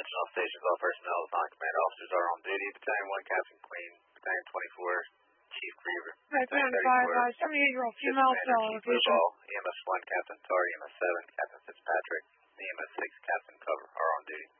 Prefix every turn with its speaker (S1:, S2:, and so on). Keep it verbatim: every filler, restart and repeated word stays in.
S1: all stations, all personnel, non-command officers are on duty. Battalion one, Captain Queen. Battalion twenty-four, Chief Griever.
S2: Battalion five, uh, seventy-eight-year-old female cell location.
S1: E M S one, Captain Tar. E M S seven, Captain Fitzpatrick. E M S six, Captain Cover are on duty.